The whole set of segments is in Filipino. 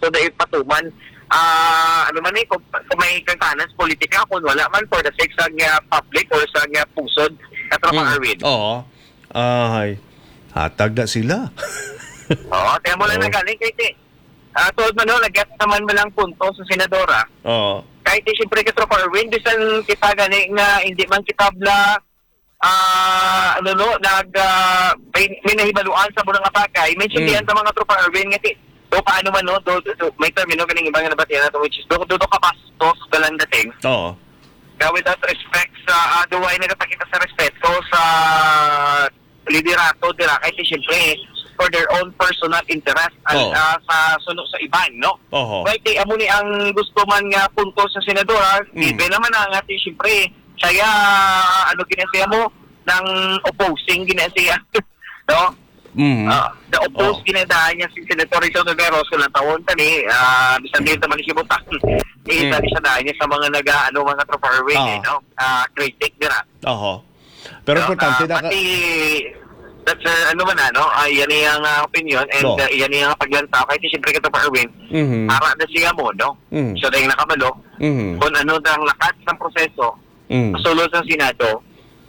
gusto na ipatuman ano man kung may kantanas politika kung wala man for the sake sa public or sa pusod katropa Arwin. Oo. Ay, hatag na sila. Oo, kaya mo lang nagaling kasi tuod man nag-get naman mo lang punto sa senadora. Oo. Kahit siyempre katropa Arwin, bisan kita gani nga hindi man kitabla may nahibaluan sa bunang apakay, may sindihan sa mga tropa Arwin nga so paano man may termino kaning ibang nabatian nato which is do ka pastos kalang dating. Oo. Without respect sa duway nagapakita sa respeto sa liderato dira kay siyempre for their own personal interest sa suno sa iban, no? Right, amo ni ang gusto man nga punto sa senadora, given naman nga siyempre saya ginasiya mo ng opposing ginasiya, no? The opposed ginadaan niya si Senator Rizal Noveroso ng taon tani bisan din naman siya butak isa siya daan niya sa mga mga tropa Arwin no critic dira pero importante na that's yan yung opinion and yan yung paglantaw kahit siyempre ka tropa Arwin para na siya mo no so dahil nakabalo kung ano ang lakat ng proseso sulos ng Senado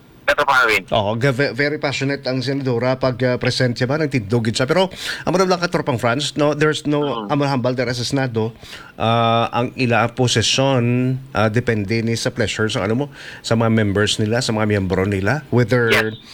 very passionate ang senadora pag present siya ba ng tindugid siya pero amo lang ka tropang France no there's no hambal dere sa Senado ang ila posisyon depende ni sa pleasure sa sa mga members nila sa mga miyembro nila whether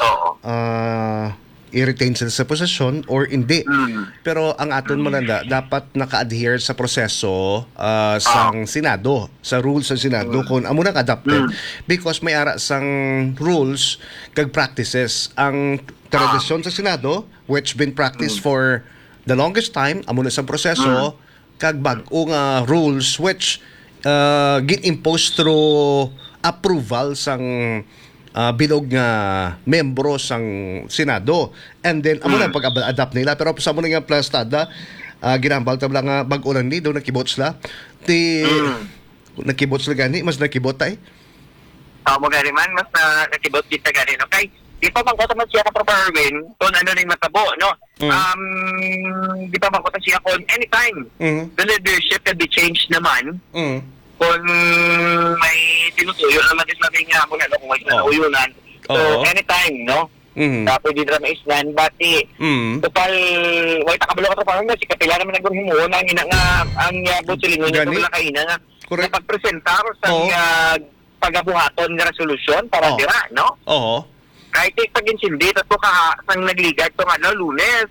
i-retain sila sa posisyon or hindi. Pero ang aton malanda dapat naka-adhere sa proseso sa Senado, sa rules sa Senado kung amo nang adapted because may ara sang rules kag practices ang tradisyon sa Senado which been practiced for the longest time amo na sa proseso kag bag-o nga rules which gin-impose through approval sang bilog nga membro sang Senado and then amo na pag-adapt nila pero sa amo nga plastada ginambal ta nga bag-o lang ni do nakibots la nakibots la gani mas nakibot ay mo gani man mas nakibot kita gani no kay di pa man ko man siya ka proper Arwin kung ano ning matabo no di pa man ko siya kon anytime the leadership can be changed naman kung may tinutuyo naman is namin nga mo na kung may tinutuyunan. So, anytime, no? Tapos di drama islan, bati, tupal, wait, nakabalo ka ito parang si kapila naman nagurhimuon ang ina nga, ang butsulingon niya kapila kaina nga, na pagpresentar sa pagabuhaton ng resolusyon para dira, no? Kahit pag-insindi, tapos sang nagligat ito nga, Lunes,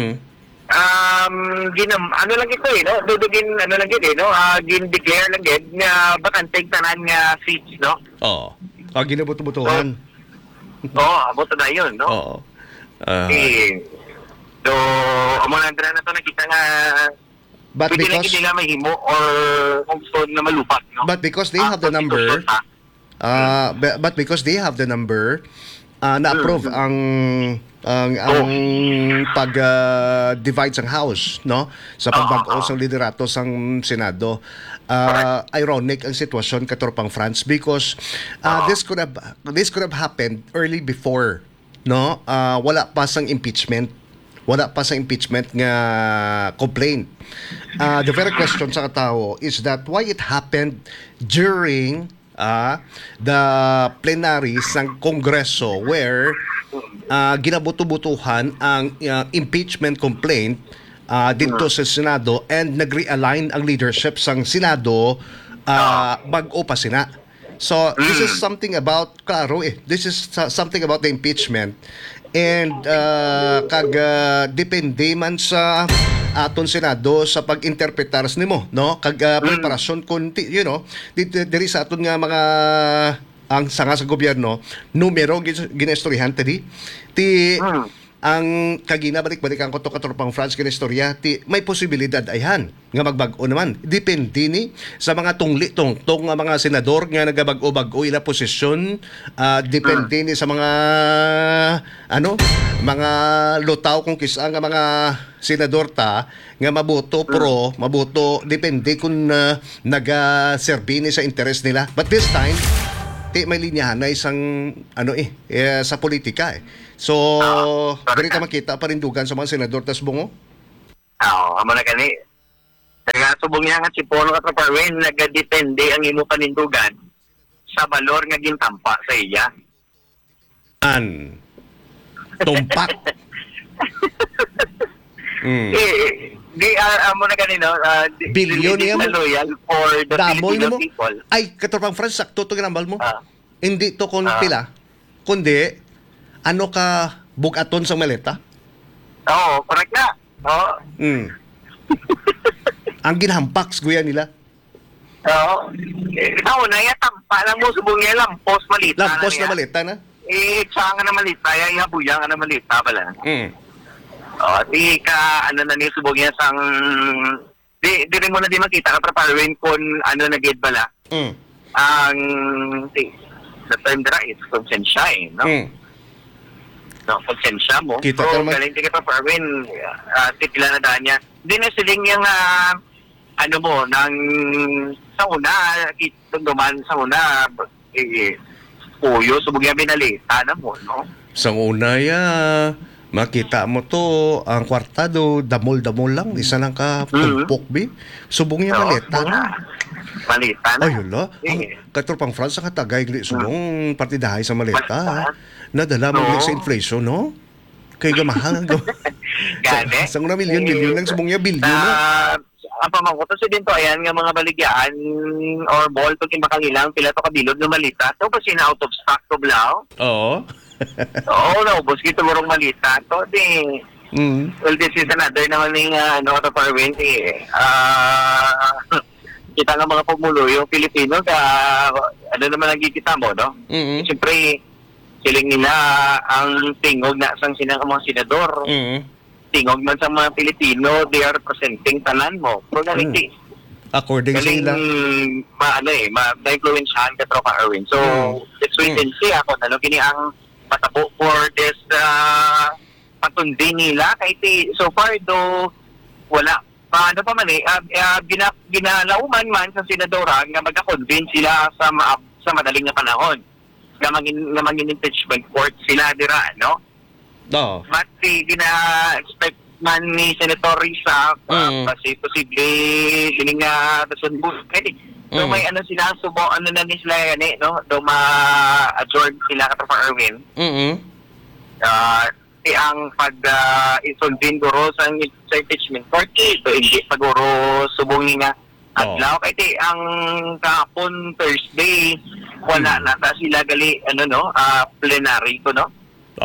ano lang ito no? Dudugin, ano lang ito no? Gin-declare lang ito nga bakanteng tanan nga seats, no? Ginabuto-butuhan. Abuto na yun, no? So, amo na na ito nakita nga pwede lang hindi nga mahimo or kung gusto na malupat, no? But because they have the number, na-approve ang pag-divide sang house no sa pagbag-o sang liderato sang Senado. Ironic ang sitwasyon katorpang France because this could have happened early before no wala pa sang impeachment nga complaint. The very question sa katao is that why it happened during the plenary sang Kongreso where ginabuto-butuhan ang impeachment complaint dito sa Senado and nag-realign ang leadership sang Senado bag-o pa sina. So this is something about this is something about the impeachment and depende man sa aton Senado sa pag-interpretar nimo no kag preparasyon kunti diri sa aton nga mga ang sanga sa gobyerno numero ginestoryahan ti ang kaginabalik-balikan ko to katropang France kinestorya ti may posibilidad ayhan nga magbag-o naman depende ni sa mga tungli-tungtong nga mga senador nga nagabag-o ila posisyon depende ni sa mga mga lutaw kung kisa nga mga senador ta nga mabuto depende kung naga-serbi ni sa interes nila but this time may linyahan na isang sa politika so dito makita parindugan sa mga senador tas bungo amo na gani daga subong niya nga si Polo Katraparwen, nagadepende ang imo panindugan sa balor nga gintampa sa iya. Tumpak. Di amo na kanino, Bilyon niya mo. Loyal for the Damoy Filipino mo. people. Ay, Katropang Franz, sakto to ginambal mo. Ah. Hindi to kung pila. Kundi, ano ka bugaton sa maleta? Oo, correct na. Oo. Ang ginhampak guya nila. Oo. Ikaw na yan, tampa lang mo, subong niya lampos malita. Lampos na maleta na. Tsaka nga na malita, ihabuya nga na malita pala. Oo, di ka, ano na niya, subong niya sang, di rin mo na di makita ka Parwin kung ano nag-get bala. Ang, the term dira is konsensya no? No, konsensya mo. Kita so, naman. galing ka Parwin, tipila na daan niya. Di na siling yung, ano mo, nang sa una, duman sa una, puyo, subog niya binalita na mo, no? Sa una makita mo to, ang kwartado, damol-damol lang, isa lang ka tumpok, bi. Subong niya maleta na. Malita na. Ay, yun Katropang Franz, ang katagay, subong partidahay sa maleta. Nadala mo sa inflation, no? Kaya gamahal. Gane? Sa una milyon lang, subong niya bilyon na. Ang pamangkuto sa din to, ayan nga mga baligyan or ball, pag makagilang, pila to kabilog na malita. So, pa sina out of stock to blaw? Oo. Oo, naubos kita morong malita. To, di, well, this is another naman ng, to Parwin, kita nga mga pumulo, yung Pilipino, ano naman nagkikita mo, no? Siyempre, siling nila ang tingog na sang sinang mga senador. Tingog man sa mga Pilipino, they are representing tanan mo. Pero naliti. According sa ila. Ma-influensyahan ka tropa Erwin. So, let's wait and see ako. Ano gini ang patabo for this patundi nila. Kahit so far, though, wala. Paano pa man ginalauman man sa senadora nga magka-convince sila sa madaling na panahon. Nga maging impeachment court sila dira, no? No. But gina-expect man ni Senator Risa kasi posible hindi nga dasun pwede. So may ano sila, subo ano na ni sila yan no? Do ma-adjourn sila ka pa Erwin. Ang pag-insolvent guro sa impeachment court, so hindi paguro subong nga adlaw. Kaya ang kahapon Thursday, wala na sila gali, plenary ko, no?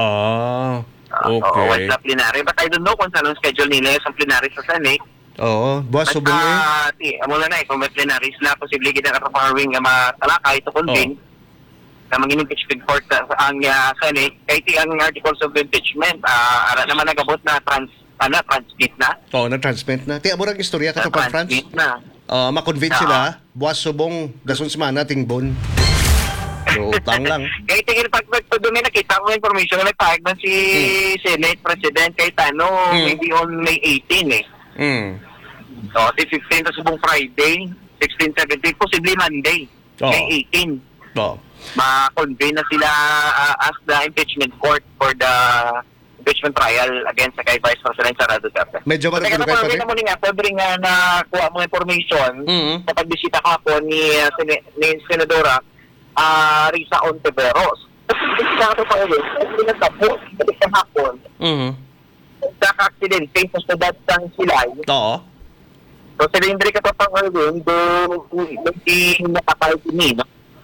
Okay. What's the plenary? But I don't know kung saan ang schedule nila sa plenary sa Senate. Oo. Buwas subong mula na kung may plenary sila, posible kita ka-farming nga matalakay to convene na maging impeachment court ang Senate. Kahit ang articles of impeachment, ara naman nagabot na transmit na. Oo, na-transmit na. Tiya mo rin istorya ka to pa, Franz? Transmit na. Ma-convince sila, buwas subong, dasun sa mana, tingbon. So, utang lang. Kaya tingin pagdumi nakita ko information na nagpahig man si Senate President Cayetano maybe on May 18 So, 15 na subong Friday, 16, 17, possibly Monday, May 18. Ma-convene na sila as the impeachment court for the impeachment trial against kay Vice President Sara Duterte. Medyo marunong kayo pa rin? Kaya nga, pwede nga nakuha mo information sa pagbisita ka po ni Senadora Risa Ontiveros. Bisita ka pa ulit, pinagtapo, balik sa hapon. Nagkaka-aksidente sa syudad ng Silay. Oo. So, silindri ka pa pang Erwin, hindi nakakaldini, no?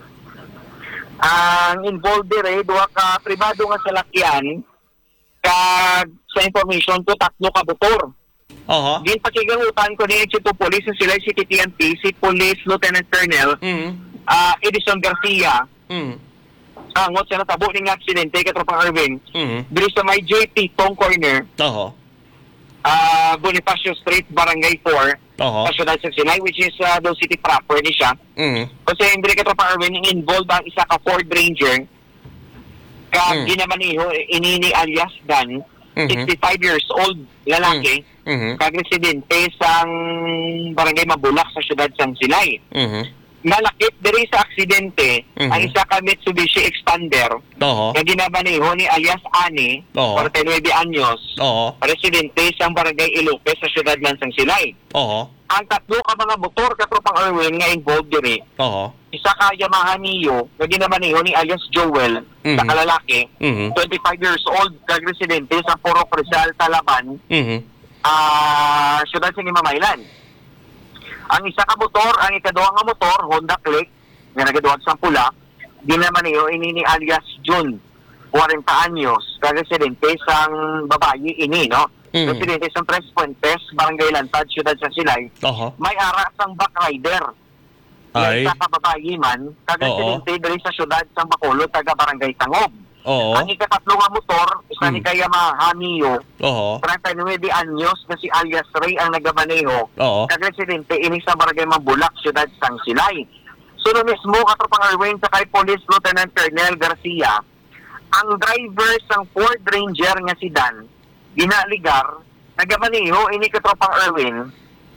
Ang involved duwa ka privado nga salakyan, kag sa information ko, 3 ka motor. Din pakigangutan ko ni Exito Police ng Silay City TNP, si Police Lieutenant Colonel Edison Garcia. Angot siya natabo ng aksidente katropang Erwin. Dili sa may JP Tong Corner. Bonifacio Street, Barangay 4. National Sinay, which is the city proper ni siya. Kasi hindi katropang Erwin, involved ang isa ka Ford Ranger. Kag ginamaniho, inini alias Dan, 65 years old, lalaki. Kag residente sang Barangay Mabulak sa siyudad sang Silay. Nalakit diri sa aksidente ang isa ka Mitsubishi Expander na ginamaniho ni alias Ani, 49 anyos, residente sang Barangay Ilope sa siyudad ng Sang Silay. ang tatlo ka mga motor katropang Erwin nga involved diri. Oo. Isa ka Yamaha Neo nga ginamaneho ni alias Joel sa kalalaki, 25 years old, kag-residente sa Purok Rizal, Talaban, syudad sa Mamaylan. Ang isa ka motor, ang ikaduha nga motor, Honda Click, nga nagaduwag sa pula, ginamaneho ini ni alias June, 40 anyos, kag-residente sang babayi ini, no? Residente sa Tres Puentes, Barangay Lantad, Syudad sa Silay. May ara sang backrider. Ay. Sa kababayi man, kag-residente diri sa syudad sa Bacolod, taga Barangay Tangob. Ang ikatatlo nga motor, isa ni Yamaha Neo, 39 anyos na si alias Ray ang nagamaneho. Kag-residente ini sa Barangay Mambulak, Syudad sang Silay. Sunod mismo, katropang Erwin, sa kay Police Lieutenant Colonel Garcia, ang driver sang Ford Ranger nga sedan, ginaligar, nagamaneho, ini katropang Erwin,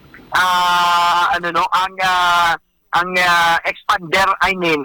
ang expander, I mean,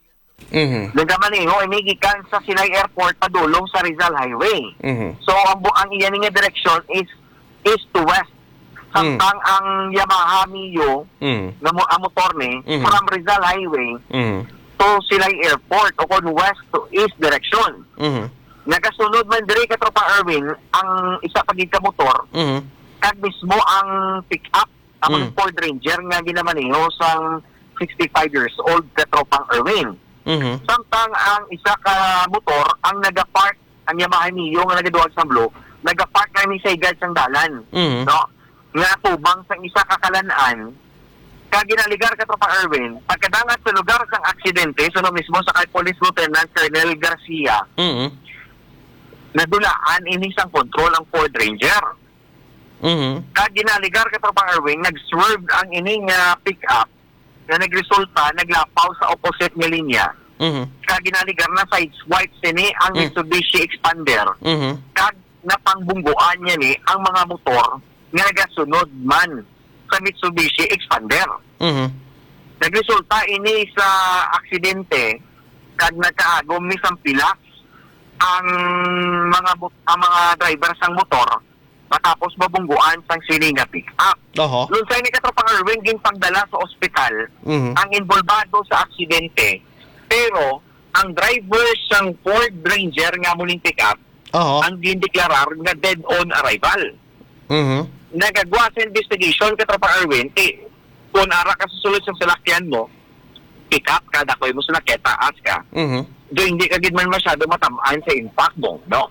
nagamaneho, ini gikan sa Silay Airport, padulong sa Rizal Highway. So, ang iyan nga direction is east to west. Samtang ang Yamaha Mio, ang motor ni, from Rizal Highway, to Silay Airport, o kung west to east direction. Nagasunod man diri katropang Erwin ang isa pagid ka motor, kag mismo ang pick-up ang Ford Ranger nga ginamaneho sang 65 years old katropang Erwin. Samtang ang isa ka motor ang nagapark, ang Yamaha Mio nga nagaduwag sa blue, nagapark na ni sa igad sang dalan, no? Nga tubang sang isa ka kalanaan, kag ginaligar katropang Erwin, pagkadangat sa lugar sang aksidente, suno mismo sa kay Police Lieutenant Colonel Garcia, nadulaan ini sang kontrol ang Ford Ranger. Kag ginaligar katropang Erwin, nag-swerve ang ini nga pick-up na nagresulta, naglapaw sa opposite nga linya. Kag ginaligar na sideswipe sini ang Mitsubishi Expander. Kag napangbungguan niya ni ang mga motor nga nagasunod man sa Mitsubishi Expander. Nagresulta ini sa aksidente, kag nakaagom ni sang pilas ang mga driver sang motor matapos mabungguan sang sini nga pick-up. Lunsay ni katropang Erwin ging pagdala sa ospital ang involvado sa aksidente, pero ang driver sang Ford Ranger nga muling pick-up ang gindeklarar nga dead on arrival. Nagagwa sa investigation katropang Erwin, kung ara ka susulod sa salakyan mo, pick-up ka, dakoy mo sa naketa, taas ka, do hindi ka din man masyado matamaan sa impact mo, no?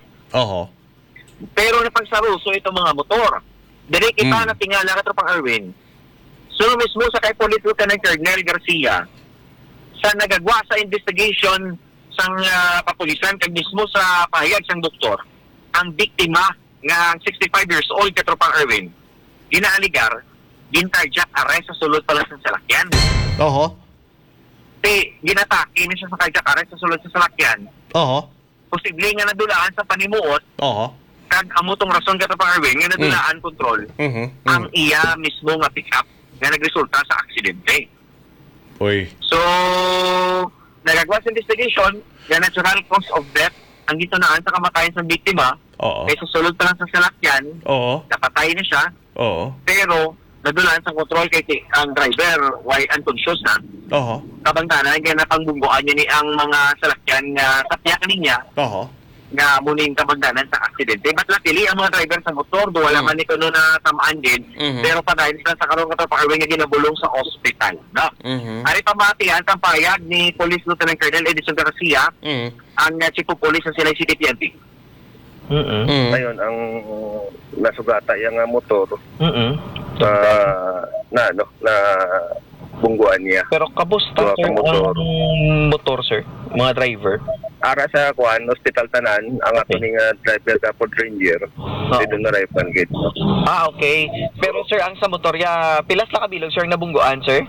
Pero napagsaruso itong mga motor. Diri kita na tingala katropang Erwin. So mismo sa kay Police Lieutenant Colonel Garcia, sa nagagwa sa investigation sang kapulisan, kag mismo sa pahayag sang doktor, ang biktima nga 65 years old katropang Erwin, ginaaligar, gincardiac arrest sa sulod pala sa salakyan. Ginatake niya siya sa cardiac arrest sa sulod sa salakyan. Posible nga nadulaan sa panimuot. Kag amutong rason katropang Erwin nga nadulaan kontrol ang iya mismo nga pick-up nga nagresulta sa aksidente. So, nagagawa sa investigation nga natural cause of death ang gitunaan sa kamatayan sa biktima. Kaysa sulod pa lang sa salakyan, napatay na siya. Pero nadulaan sa kontrol kay ang driver why unconscious na. Kabangtanan kaya napangbungguan niya ni ang mga salakyan nga sapyak niya. Nga muling kabangdanan sa aksidente. But luckily, ang mga driver sa motor, wala man ito na tamaan din, pero padayon sila sa karong katropang Erwin nga ginabulong sa ospital. No? Ari pamatihan, ang payag ni Police Lieutenant Colonel Edison Garcia, ang Chief of Police sa Silay City PNP. Ngayon, ang nasugata yung motor, na bungguan niya. Pero kabusta sir ang motor sir, mga driver? Ara sa hospital tanan, ang ato ning driver ka Ford Ranger, dito na Raypan Gate. Okay. Pero sir, ang sa motor, pilas na kabilog sir nabungguan sir?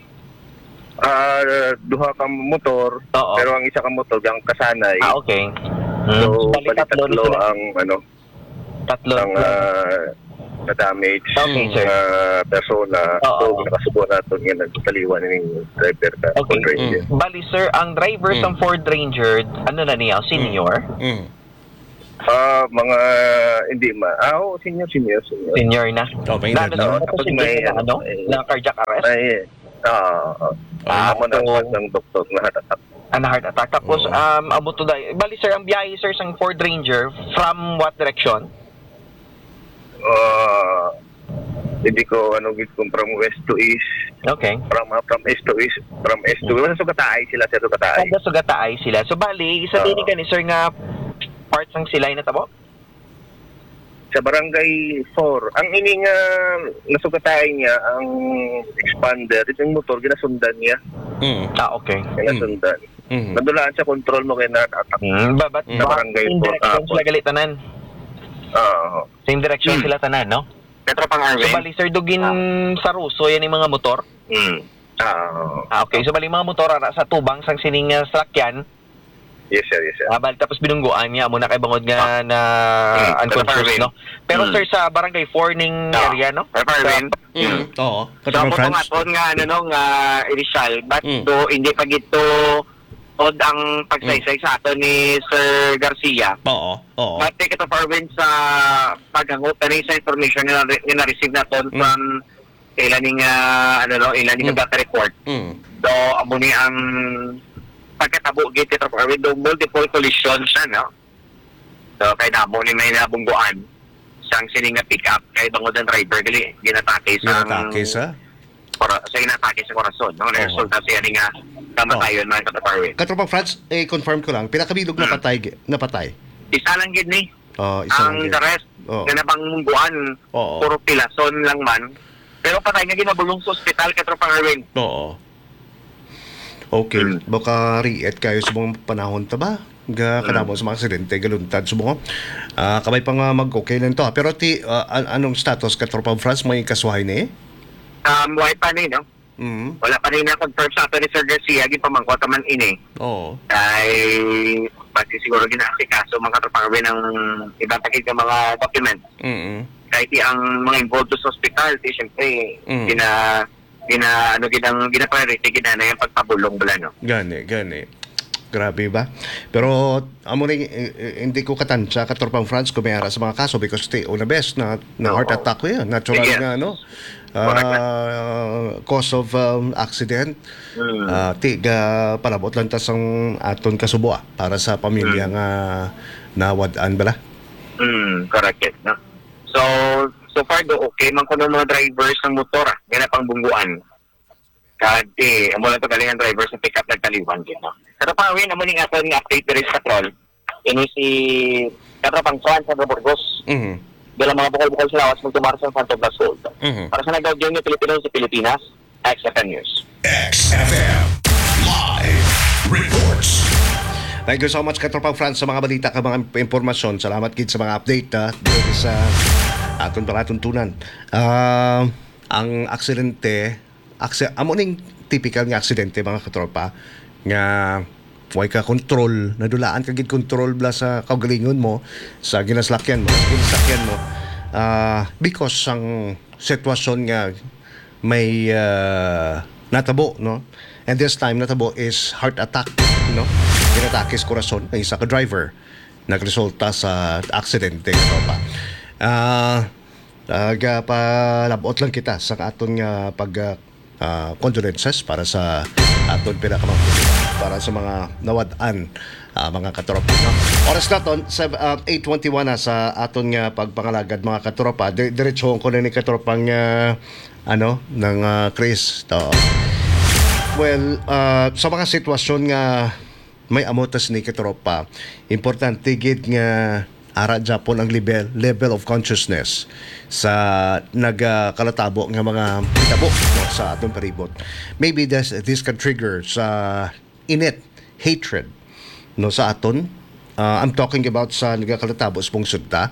Duha ka motor, pero ang isa ka motor, ang kasanay. Okay. So, tatlo ang tatlo ang na-damage sir. persona. So, nakasubo natin nga nagkaliwan ng driver ka Ford Ranger. Bali sir, ang driver sa Ford Ranger, ano na niya, senior? Mga hindi senior. Senior na. Oh, may edad Na na. Tapos may na cardiac arrest? Ay, amo na so, ng doktor na hatatak. na heart attack. Tapos, amo to bali sir, ang biyahe sir sang Ford Ranger from what direction? Hindi ko kung from west to east, Okay. from east to east, from east to west. Sugataay sila sa Sugataay. Kada sugataay sila. So, bali, isa din ka ni sir nga parts ng silay na tabo? Sa barangay 4. Ang ining nasugataay niya, ang expander, itong motor, ginasundan niya. Okay. Ginasundan. Nadulaan sa control mo kaya na-attack. Babat Sa barangay same 4 direction sila galitanan. Same direction sila tanan, no? Petropang So, Arvin. bali, sir, dugin sa Ruso, yan yung mga motor? Okay. So, bali, mga motor sa tubang, sang sining sakyan, Yes, sir. bali, tapos binungguan niya, muna kay bangod nga na unconscious, no? Pero, sir, sa barangay 4 ning area, no? Arvin. Oo. So, Katrapang mo France. nga nga initial, but do hindi pa gito od ang pagsaysay sa ato ni Sir Garcia. Oo. But take ito forward sa paghangot na sa information na receive naton from ilaning ilaning data report. So, amo ni ang pagkatabo gito forward do multiple collisions no. So, kay nabo ni may nabungguan sang sining nga pick up kay bangod ang driver gali ginatake sa inatake sa korason no. Resulta siya ni nga kamatayon man kataparwin. Katrapang France, confirm ko lang, pinakabilog na patay. Isa lang gid ni. Isa lang Ang yun. the rest na nabangguan puro pilason lang man. Pero patay nga ginabulong sa ospital Katrapang Arvin. Oo. Okay. Baka riet kayo sa mga panahon ta ba? Kanamo sa mga aksidente, galuntad sa mga. Kamay pa nga mag-okay lang to. Pero anong status Katrapang France? May kasuhay ni? Why pa ni no? Wala pa rin na-confirm sa ato ni Sir Garcia, gipamangkot man ini. Oo. Ay, pati siguro ginaasikaso mga Katrapang ng ibang takig ng mga documents. Kahit ang mga involved sa hospital, siyempre, gina-priority, gina na yung pagpabulong bala, no? Gani. Grabe ba? Pero amo rin, hindi ko katansya Katrapang France kung may ara sa mga kaso because una best na heart attack ko yan. Natural nga cause of accident. Tiga palabot lang tas ang aton kasubo para sa pamilya nga nawadaan bala. Correct. No? So far do okay man kuno mga drivers ng motor gana pang bungguan. Kadi amo lang to galing ang drivers sa pick up nagtaliwan gid no. Pero pawin amo ning aton nga update diri sa patrol. Ini si Katrapang Juan sa Burgos. Dala mga bukal-bukal sa lawas magtumar sa Santo Blas Gold. Para sa nag-audio ng Pilipino sa Pilipinas, XFM News. XFM Live Reports. Thank you so much Katrapang France sa mga balita ka mga impormasyon. Salamat gid sa mga update dito sa aton palatuntunan. Ang aksidente, amo ning typical nga aksidente mga katropa nga way ka control, nadulaan ka gid control bla sa kaugalingon mo sa ginasakyan mo, because ang sitwasyon nga may natabo no, and this time natabo is heart attack no, ginatake sa korason ng isa ka driver, nagresulta sa aksidente katropa. Palabot lang kita sa aton nga condolences para sa aton pinakamangkulit para sa mga nawadaan mga katropa no? Oras naton 8:21 na sa aton nga pagpangalagad mga katropa. Diretsohon ko na ni katropang ng Chris to. Well, sa mga sitwasyon nga may amotas ni katropa, importante gid nga ara Japon ang level of consciousness sa nagkalatabo nga mga hitabo no, sa atong paribot. Maybe this can trigger sa init hatred no sa aton. I'm talking about sa nagkalatabo sa pungsod ta.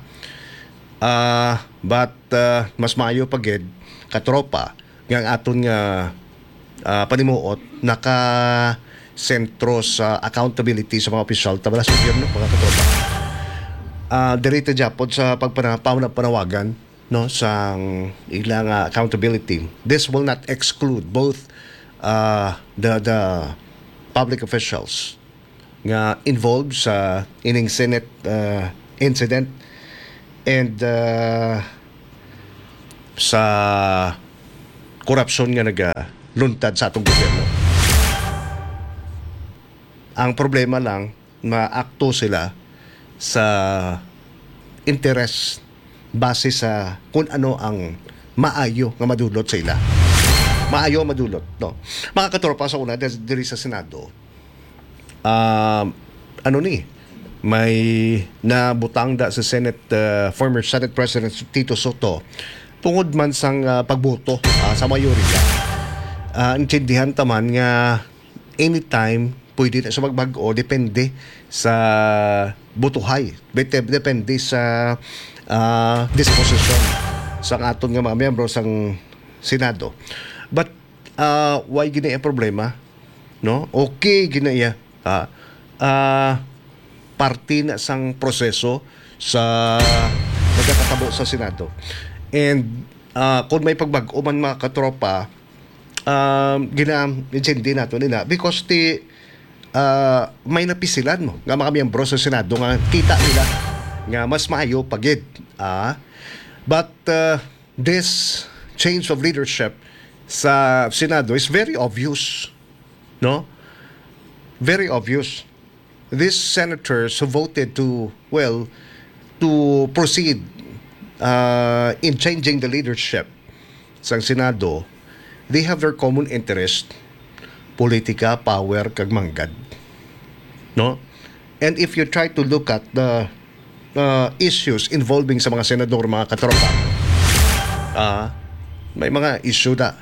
But mas maayo pagid katropa nga ang aton nga panimuot naka sentro sa accountability sa mga opisyal tabala sa gobyerno mga katropa. Dirito Japon sa panawagan no sa ilang accountability. This will not exclude both the public officials nga involved sa ining Senate incident and sa korupsyon nga nagaluntad sa atong gobyerno. Ang problema lang, maakto sila sa interest base sa kung ano ang maayo nga madulot sa ila. Maayo madulot, no? Mga katropa, sa una, diri sa Senado, may nabutang da sa former Senate President Tito Soto tungod man sang pagboto sa mayorya. Intindihan taman nga anytime pwede na sa magbago, depende sa butuhay, depende sa disposition sa aton nga mga miyembro sang Senado. But why ginaya problema, no? Okay ginaya parte na sang proseso sa nagkakatabo sa Senado. And kung may pagbago man mga katropa, gina-intindi nato nila because may napisilan mo nga mga miyembro sa Senado nga kita nila nga mas maayo pagid. But this change of leadership sa Senado is very obvious, no? Very obvious. These senators who voted to proceed in changing the leadership sa Senado, they have their common interest, politika, power, kag manggad. No? And if you try to look at the issues involving sa mga senador, mga katropa, may mga issue na.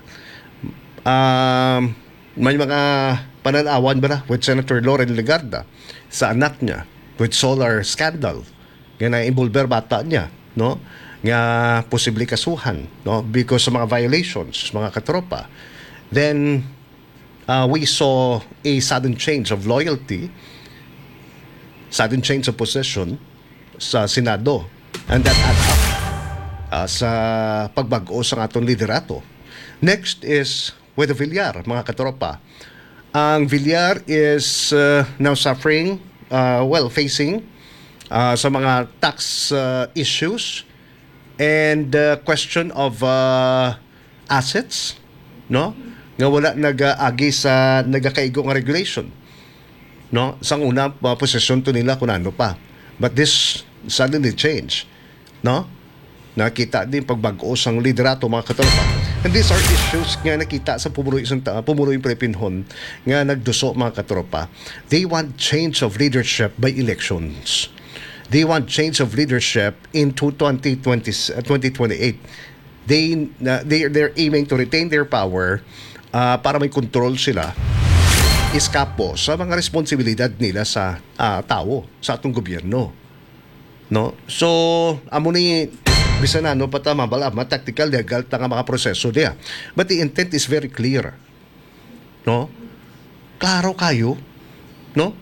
May mga pananawan ba with Senator Loren Legarda sa anak niya with solar scandal nga na-involver bata niya, no? Nga posible kasuhan, no? Because sa mga violations, mga katropa. Then we saw a sudden change of loyalty, sudden change of position sa Senado, and that add up sa pagbago sa atong liderato. Next is with the Villar, mga katropa. Ang Villar is now suffering, facing sa mga tax issues and question of assets, no? Nga wala nag-agi sa nagakaigo nga regulation, no? Sang una posisyon to nila kung ano pa, but this suddenly change, no? Nakita din pagbago sang liderato, mga katropa. And these are issues nga nakita sa pumuloy Pilipinhon nga nagduso, mga katropa. They want change of leadership by elections. They want change of leadership in 2028. They're aiming to retain their power para may control sila, iskapo sa mga responsibilidad nila sa tao, sa atong gobyerno. No? So, amo ni bisan na patama balama tactical legal ta nga mga proseso dia. But the intent is very clear. No? Klaro kayo, no?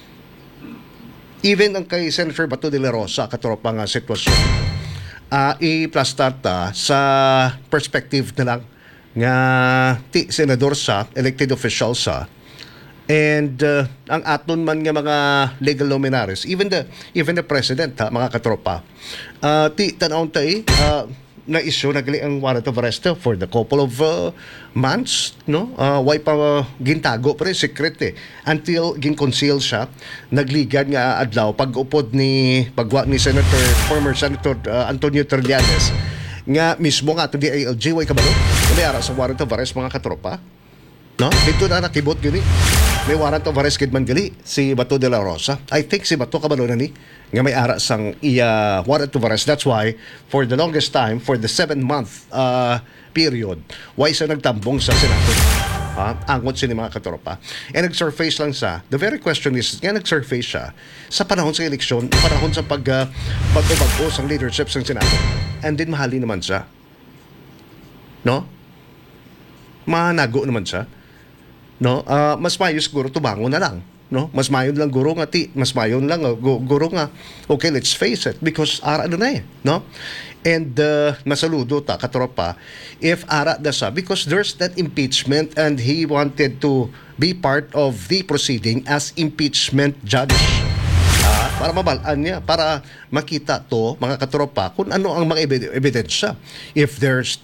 Even ang kay Senator Bato de la Rosa katropa nga sitwasyon. I-plastata sa perspective na lang nga ti senador sa elected official sa and ang aton man nga mga legal luminaries, even the president, mga katropa, ti tanawon tay na issue nagali ang warrant of arrest for the couple of months, no? Why pa gintago pre secret until ginconceal siya, nagligan nga adlaw pag-upod ni former Senator Antonio Trillanes nga mismo nga ato di ALJ way kabalo may ara sa warrant of arrest, mga katropa, no? Dito na nakibot gini may warrant of arrest kid man gali si Bato de la Rosa. I think si Bato kabalo na ni nga may ara sang warrant of arrest. That's why for the longest time, for the 7-month period, why siya nagtambong sa Senado, angot siya ni mga katropa, and nag-surface lang sa the very question is nga nag-surface siya sa panahon sa eleksyon, panahon sa pagbabago sa leadership sa Senado, and din mahali naman siya, no? Manago naman siya, no? Mas mayo siguro tubango na lang, no? Mas mayo lang guro nga guro nga okay, let's face it, because ara na no? And masaludo ta katropa if ara da sa, because there's that impeachment and he wanted to be part of the proceeding as impeachment judge. Para mabalaan niya, para makita to, mga katropa, kung ano ang mga ebidensya. If there's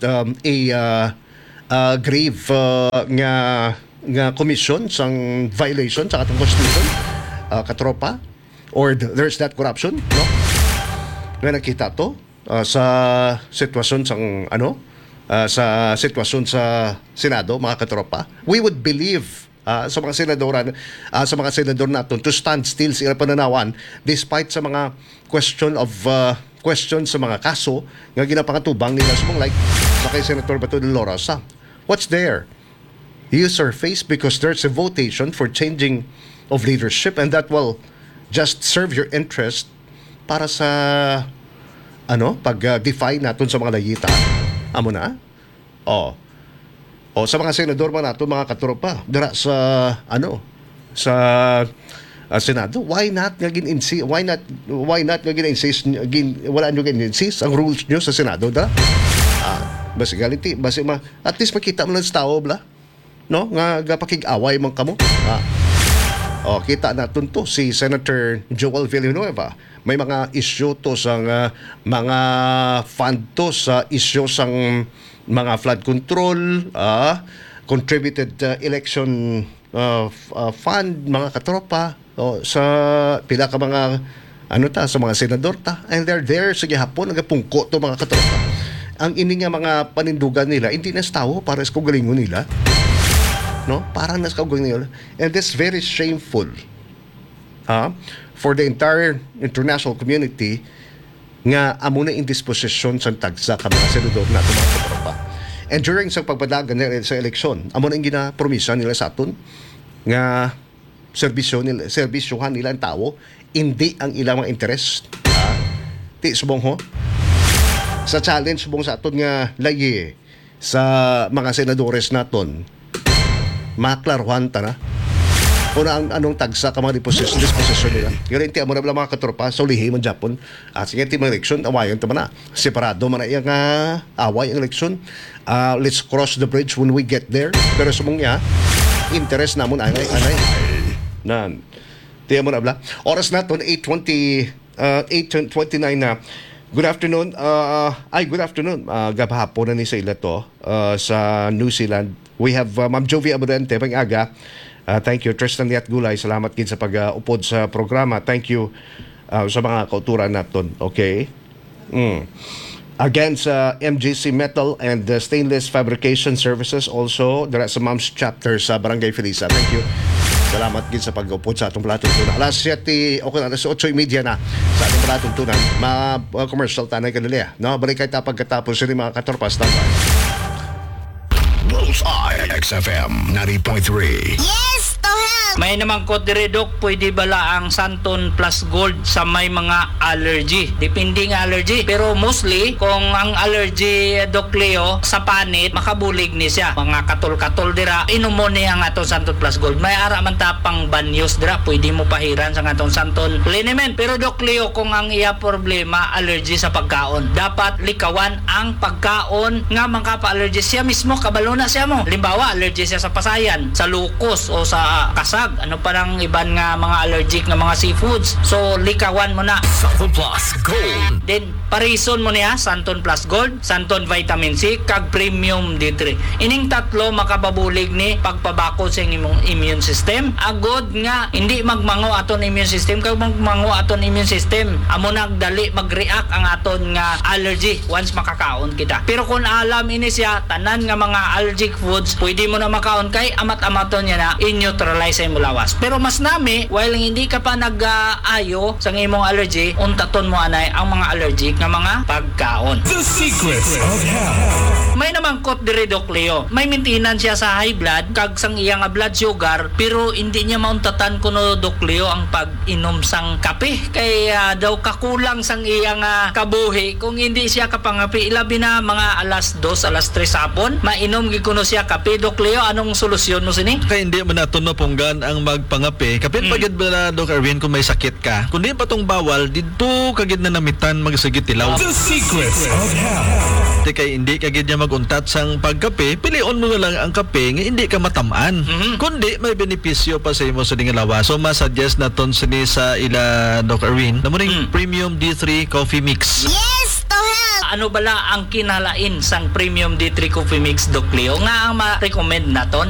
grave nga commission sang violation sa atong constitution, katropa, or there's that corruption, no? Nga nakita to sa sitwasyon sang sa sitwasyon sa Senado, mga katropa, we would believe sa mga senador natin to stand still sa ilang pananawan despite sa mga question sa mga kaso nga ginapakatubang nila sa mga like sa kay Senator Bato de la Rosa. What's there? He surfaced because there's a votation for changing of leadership and that will just serve your interest para sa pag-defy natin sa mga layita. Amo na? O sa mga senador man nato, mga katropa, dira sa sa Senado, why not nga gin-insist nga gin-insist wala nyo gin-insist ang rules nyo sa Senado da? Basically, at least makita mo lang sa tao bla, no? Nga pakig-away man kamo. Kita natin to si Senator Joel Villanueva. May mga issue to sang mga fund to sa issue sang mga flood control, contributed election fund, mga katropa, sa pila ka mga sa mga senador ta, and they're there sa gihapon nagapungko to, mga katropa. Ang ini nga mga panindugan nila hindi na sa tao para sa kagalingon nila, no? Parang nas kagalingon nila, and this very shameful for the entire international community nga amo na indisposisyon sa tagsa ka mga senador nato, mga katropa. And during sa pagpadagan nila sa eleksyon, amo na yung ginapromisa nila sa aton nga serbisyohan nila ang tao, hindi ang ilang mga interest. Ti subong ho sa challenge subong sa aton nga layi sa mga senadores naton, maklaruhan ta na kung anong tagsa ka mga disposisyon nila. Garanti mo na mga katropa sa ulihi man Japon. Sige, mga eleksyon, awayan ito man na. Separado man na yung away ang eleksyon. Let's cross the bridge when we get there. Pero sumong niya, interest namon anay. Nan. Tiyan mo na bla. Oras natin, 8:29 na. Good afternoon. Good afternoon. Gabahapon na ni sa ila to sa New Zealand. We have Ma'am Jovi Abudente, pang-aga. Thank you, Tristan Liat Gulay. Salamat din sa pag-upod sa programa. Thank you sa mga kauturan natin. Okay? Again, sa MGC Metal and Stainless Fabrication Services also, dara sa Mom's Chapter sa Barangay Felisa. Thank you. Salamat din sa pag-upod sa atong Palatong Tunan. Alas 7, alas 8:30 na sa atong Palatong Tunan. Commercial tanay kanila. No? Balik kayo pagkatapos sa mga katorpas. Standby. Bullseye XFM 90.3. Yes, to help! May naman ko dire Dok, pwede bala ang Santon Plus Gold sa may mga allergy. Depende nga allergy. Pero mostly, kung ang allergy, Doc Leo, sa panit, makabulig ni siya. Mga katol-katol dira, inom mo niya ang atong Santon Plus Gold. May ara man tapang banyos dira, pwede mo pahiran sa atong Santon Liniment. Pero Doc Leo, kung ang iya problema, allergy sa pagkaon, dapat likawan ang pagkaon nga mangkapa-allergy siya mismo, kabalo na siya mo. Halimbawa, allergy siya sa pasayan, sa lukos o sa kasag, ano pa lang iban nga mga allergic na mga seafoods. So likawan mo na Santon Plus Gold. then parison mo niya Santon Plus Gold, Santon Vitamin C kag Premium D3. Ining tatlo makababulig ni pagpabako sa imong immune system. Agod nga hindi magmango aton immune system, kag magmango aton immune system amo nagdali mag-react ang aton nga allergy once makakaon kita. Pero kung alam ini siya tanan nga mga allergic foods, pwede mo na makaon kay amat-amaton niya na in-neutralize sa imong lawas. Pero mas nami, while hindi ka pa nag-ayo sa imong allergy, untaton mo anay ang mga allergic nga mga pagkaon. The Secrets of Health. May namang kot dire Doc Leo. May maintenance siya sa high blood kag sang iya nga blood sugar, pero hindi niya mauntatan kuno Doc Leo ang pag-inom sang kape. Kay daw kakulang sang iya nga kabuhi kung hindi siya kapangapi. Ilabi na mga alas 2, alas 3 hapon, mainom gid kuno siya kape. Doc Leo, anong solusyon mo sini? Kaya hindi mo nato no punggan ang magpangape. Kapit pagid ba na Doc Erwin kung may sakit ka. Kung di pa tong bawal, dito kagid na namitan magsagit tilaw. The Secrets of Health. Di kay hindi ka gid niya maguntat sang pagkape, pilion mo na lang ang kape nga hindi ka matamaan. Kundi may benepisyo pa sa imo sa ding lawas. So masuggest naton sini sa ila Doc Erwin na mo ning Premium D3 Coffee Mix. Ano bala ang kinalain sang Premium D3 Coffee Mix, Doc Leo, nga ang ma-recommend naton?